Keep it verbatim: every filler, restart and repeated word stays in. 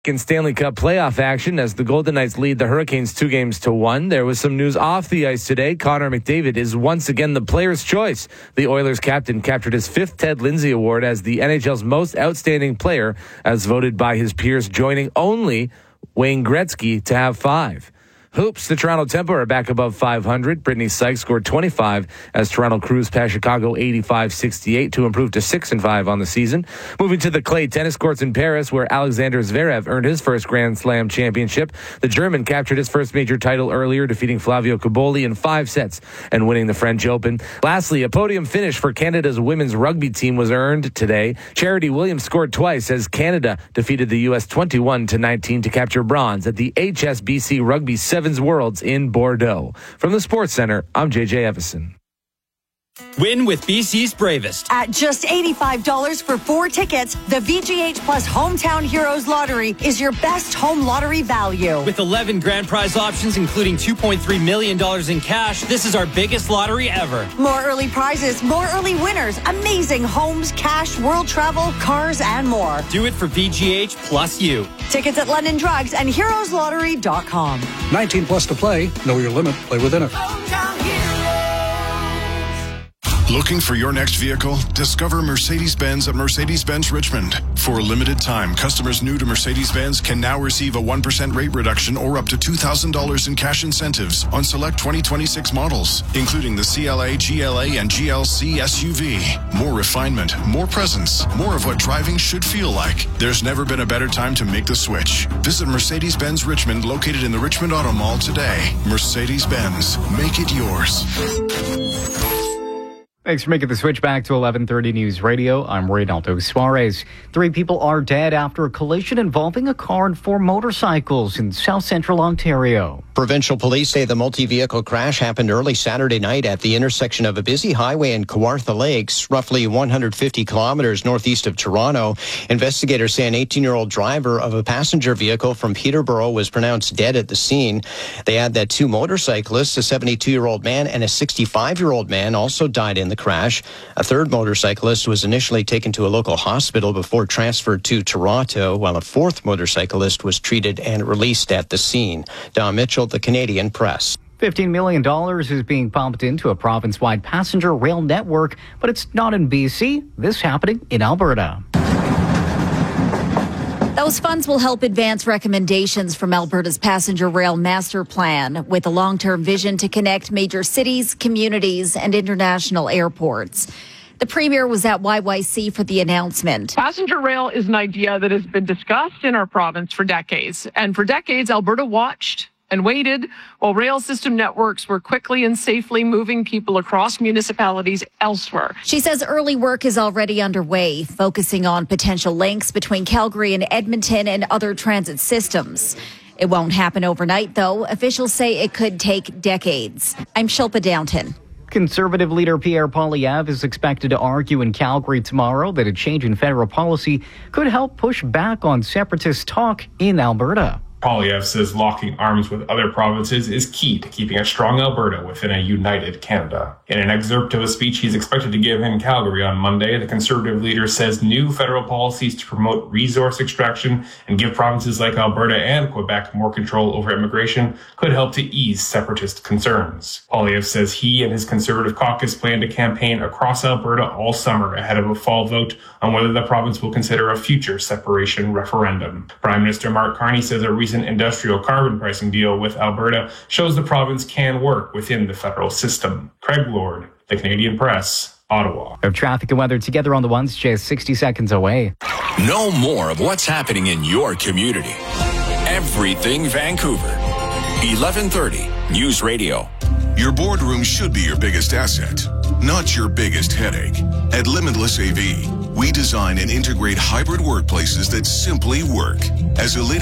In Stanley Cup playoff action as the Golden Knights lead the Hurricanes two games to one. There was some news off the ice today. Connor McDavid is once again the player's choice. The Oilers captain captured his fifth Ted Lindsay Award as the N H L's most outstanding player, as voted by his peers, joining only Wayne Gretzky to have five. Hoops, the Toronto Tempo are back above five hundred. Brittany Sykes scored twenty-five as Toronto cruised past Chicago eighty-five sixty-eight to improve to six and five on the season. Moving to the clay tennis courts in Paris, where Alexander Zverev earned his first Grand Slam championship. The German captured his first major title earlier, defeating Flavio Cobolli in five sets and winning the French Open. Lastly, a podium finish for Canada's women's rugby team was earned today. Charity Williams scored twice as Canada defeated the U S twenty-one to nineteen to capture bronze at the H S B C Rugby Sevens Worlds in Bordeaux. From the Sports Center, I'm J J Evison. Win with B C's Bravest. At just eighty-five dollars for four tickets, the V G H Plus Hometown Heroes Lottery is your best home lottery value. With eleven grand prize options, including two point three million dollars in cash, this is our biggest lottery ever. More early prizes, more early winners, amazing homes, cash, world travel, cars, and more. Do it for V G H plus you. Tickets at London Drugs and heroes lottery dot com. nineteen plus to play. Know your limit. Play within it. Looking for your next vehicle? Discover Mercedes-Benz at Mercedes-Benz Richmond. For a limited time, customers new to Mercedes-Benz can now receive a one percent rate reduction or up to two thousand dollars in cash incentives on select twenty twenty-six models, including the C L A, G L A, and G L C S U V. More refinement, more presence, more of what driving should feel like. There's never been a better time to make the switch. Visit Mercedes-Benz Richmond, located in the Richmond Auto Mall today. Mercedes-Benz. Make it yours. Thanks for making the switch back to eleven thirty News Radio. I'm Reynaldo Suarez. Three people are dead after a collision involving a car and four motorcycles in south central Ontario. Provincial police say the multi-vehicle crash happened early Saturday night at the intersection of a busy highway in Kawartha Lakes, roughly one hundred fifty kilometers northeast of Toronto. Investigators say an eighteen-year-old driver of a passenger vehicle from Peterborough was pronounced dead at the scene. They add that two motorcyclists, a seventy-two-year-old man and a sixty-five-year-old man, also died in the crash. A third motorcyclist was initially taken to a local hospital before transferred to Toronto, while a fourth motorcyclist was treated and released at the scene. Don Mitchell, the Canadian Press. fifteen million dollars is being pumped into a province-wide passenger rail network, but it's not in B C. This happening in Alberta. Those funds will help advance recommendations from Alberta's passenger rail master plan, with a long-term vision to connect major cities, communities, and international airports. The Premier was at Y Y C for the announcement. Passenger rail is an idea that has been discussed in our province for decades. And for decades, Alberta watched and waited while rail system networks were quickly and safely moving people across municipalities elsewhere. She says early work is already underway, focusing on potential links between Calgary and Edmonton and other transit systems. It won't happen overnight, though. Officials say it could take decades. I'm Shilpa Downton. Conservative leader Pierre Poilievre is expected to argue in Calgary tomorrow that a change in federal policy could help push back on separatist talk in Alberta. Poilievre says locking arms with other provinces is key to keeping a strong Alberta within a united Canada. In an excerpt of a speech he's expected to give in Calgary on Monday, the Conservative leader says new federal policies to promote resource extraction and give provinces like Alberta and Quebec more control over immigration could help to ease separatist concerns. Poilievre says he and his Conservative caucus plan to campaign across Alberta all summer ahead of a fall vote on whether the province will consider a future separation referendum. Prime Minister Mark Carney says a recent industrial carbon pricing deal with Alberta shows the province can work within the federal system. Craig Lord, the Canadian Press, Ottawa. Of traffic and weather together on the ones just sixty seconds away. Know more of what's happening in your community. Everything Vancouver. eleven thirty News Radio. Your boardroom should be your biggest asset, not your biggest headache. At Limitless A V, we design and integrate hybrid workplaces that simply work. As a leading